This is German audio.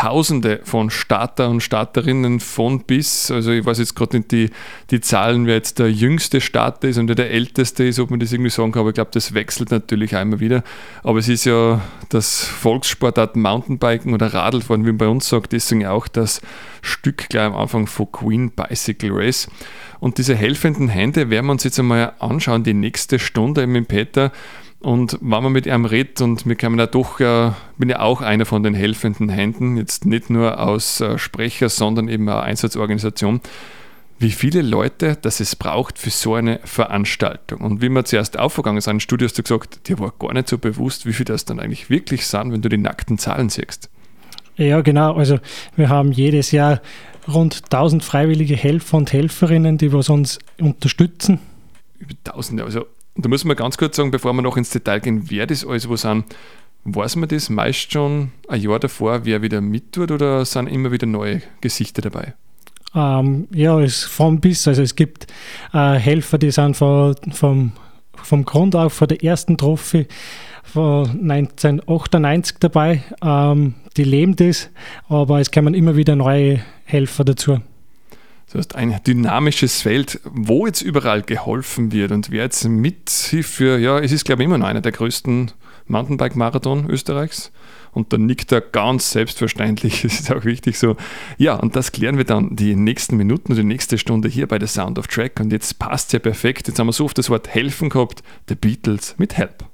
Tausende von Starter und Starterinnen von bis. Also ich weiß jetzt gerade nicht die Zahlen, wer jetzt der jüngste Starter ist und wer der älteste ist, ob man das irgendwie sagen kann, aber ich glaube, das wechselt natürlich auch immer wieder. Aber es ist ja das Volkssportart Mountainbiken oder Radlfahren, wie man bei uns sagt, deswegen auch das Stück gleich am Anfang von Queen Bicycle Race. Und diese helfenden Hände werden wir uns jetzt einmal anschauen, die nächste Stunde mit Peter. Und wenn man mit ihm redet, und wir können ja doch, bin ja auch einer von den helfenden Händen, jetzt nicht nur als Sprecher, sondern eben auch Einsatzorganisation, wie viele Leute das es braucht für so eine Veranstaltung. Und wie wir zuerst aufgegangen sind im Studio, hast du gesagt, dir war gar nicht so bewusst, wie viel das dann eigentlich wirklich sind, wenn du die nackten Zahlen siehst. Ja, genau. Also wir haben jedes Jahr rund 1000 freiwillige Helfer und Helferinnen, die was uns unterstützen. Über Tausende, also da muss man ganz kurz sagen, bevor wir noch ins Detail gehen, wer das alles wo sind, weiß man das meist schon ein Jahr davor, wer wieder mittut, oder sind immer wieder neue Gesichter dabei? Ja, es von bis. Also es gibt Helfer, die sind vom Grund auf, von der ersten Trophy von 1998 dabei. Die leben das, aber es kommen immer wieder neue Helfer dazu. Das heißt, ein dynamisches Feld, wo jetzt überall geholfen wird und wer jetzt mithilft für, ja, es ist glaube ich immer noch einer der größten Mountainbike-Marathon Österreichs. Und da nickt er ganz selbstverständlich, das ist auch wichtig so. Ja, und das klären wir dann die nächsten Minuten und die nächste Stunde hier bei The Sound of Track. Und jetzt passt es ja perfekt, jetzt haben wir so oft das Wort helfen gehabt, The Beatles mit Help.